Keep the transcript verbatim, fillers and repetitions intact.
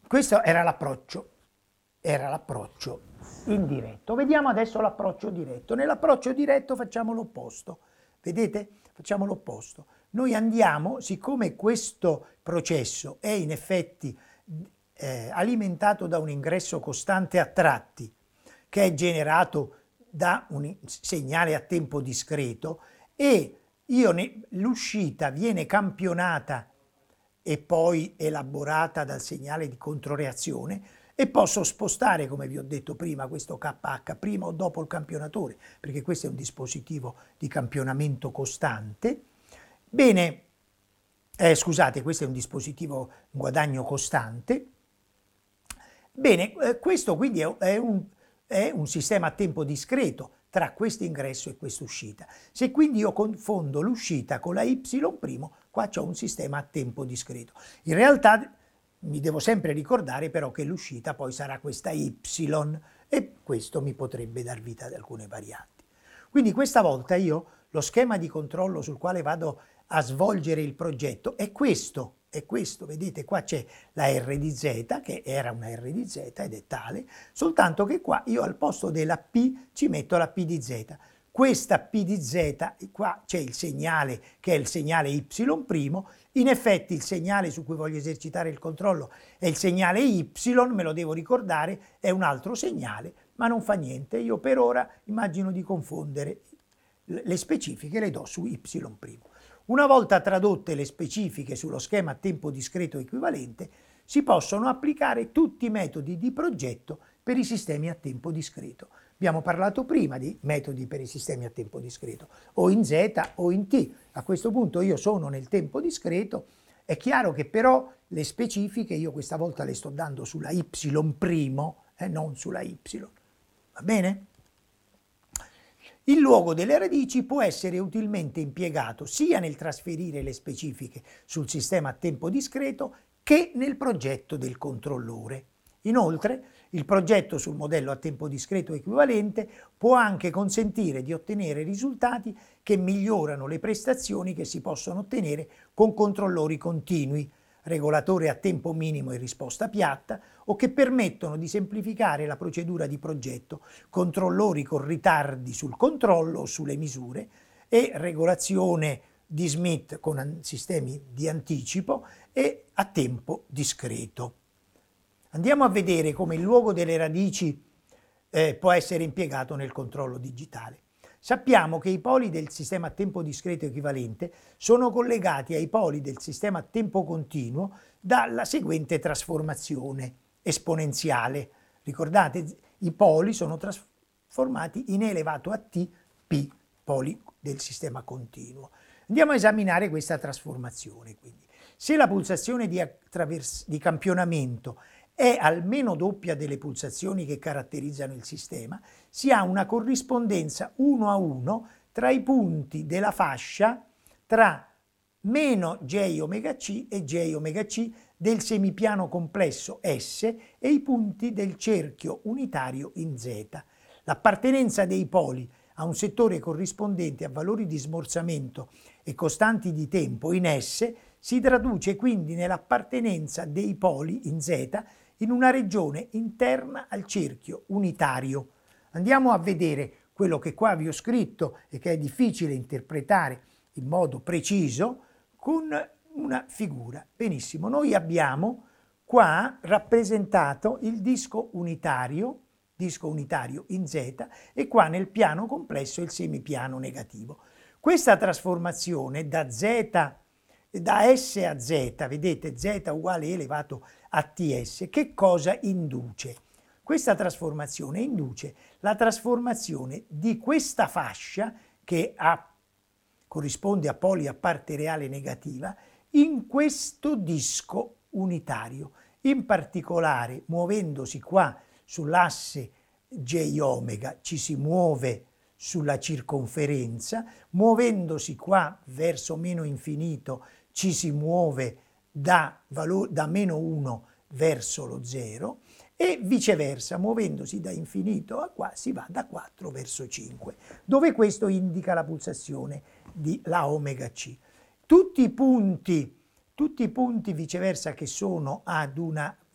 questo era l'approccio, era l'approccio indiretto. Vediamo adesso l'approccio diretto. Nell'approccio diretto facciamo l'opposto. Vedete? Facciamo l'opposto. Noi andiamo, siccome questo processo è in effetti eh, alimentato da un ingresso costante a tratti, che è generato da un segnale a tempo discreto, e io ne, l'uscita viene campionata e poi elaborata dal segnale di controreazione, e posso spostare, come vi ho detto prima, questo K H prima o dopo il campionatore, perché questo è un dispositivo di campionamento costante. Bene, eh, scusate, questo è un dispositivo un guadagno costante. Bene, eh, questo quindi è, è, un, è un sistema a tempo discreto tra questo ingresso e questa uscita. Se quindi io confondo l'uscita con la Y', qua c'ho un sistema a tempo discreto. In realtà mi devo sempre ricordare però che l'uscita poi sarà questa Y, e questo mi potrebbe dar vita ad alcune varianti. Quindi questa volta io lo schema di controllo sul quale vado a svolgere il progetto è questo, è questo, vedete qua c'è la R di Z, che era una R di Z ed è tale, soltanto che qua io al posto della P ci metto la P di Z. Questa P di Z, qua c'è il segnale che è il segnale Y', in effetti il segnale su cui voglio esercitare il controllo è il segnale Y, me lo devo ricordare, è un altro segnale, ma non fa niente, io per ora immagino di confondere le specifiche, le do su Y'. Una volta tradotte le specifiche sullo schema a tempo discreto equivalente, si possono applicare tutti i metodi di progetto per i sistemi a tempo discreto. Abbiamo parlato prima di metodi per i sistemi a tempo discreto, o in Z o in T. A questo punto io sono nel tempo discreto, è chiaro che però le specifiche io questa volta le sto dando sulla Y', eh, non sulla Y. Va bene? Il luogo delle radici può essere utilmente impiegato sia nel trasferire le specifiche sul sistema a tempo discreto che nel progetto del controllore. Inoltre, il progetto sul modello a tempo discreto equivalente può anche consentire di ottenere risultati che migliorano le prestazioni che si possono ottenere con controllori continui, regolatore a tempo minimo e risposta piatta, o che permettono di semplificare la procedura di progetto, controllori con ritardi sul controllo o sulle misure, e regolazione di Smith con sistemi di anticipo e a tempo discreto. Andiamo a vedere come il luogo delle radici eh, può essere impiegato nel controllo digitale. Sappiamo che i poli del sistema a tempo discreto equivalente sono collegati ai poli del sistema a tempo continuo dalla seguente trasformazione esponenziale. Ricordate, i poli sono trasformati in elevato a t p, poli del sistema continuo. Andiamo a esaminare questa trasformazione. Quindi, se la pulsazione di, di campionamento è almeno doppia delle pulsazioni che caratterizzano il sistema, si ha una corrispondenza uno a uno tra i punti della fascia tra meno J omega C e J omega C del semipiano complesso S e i punti del cerchio unitario in Z. L'appartenenza dei poli a un settore corrispondente a valori di smorzamento e costanti di tempo in S si traduce quindi nell'appartenenza dei poli in Z in una regione interna al cerchio unitario. Andiamo a vedere quello che qua vi ho scritto e che è difficile interpretare in modo preciso con una figura. Benissimo, noi abbiamo qua rappresentato il disco unitario, disco unitario in Z, e qua nel piano complesso il semipiano negativo. Questa trasformazione da Z, da S a Z, vedete Z uguale elevato a T S, che cosa induce? Questa trasformazione induce la trasformazione di questa fascia, che ha, corrisponde a poli a parte reale negativa, in questo disco unitario. In particolare, muovendosi qua sull'asse J omega, ci si muove sulla circonferenza, muovendosi qua verso meno infinito, ci si muove da, valo- da meno uno verso lo zero, e viceversa, muovendosi da infinito a qua si va da quattro verso cinque, dove questo indica la pulsazione di la omega C. Tutti i punti, tutti i punti viceversa che sono ad una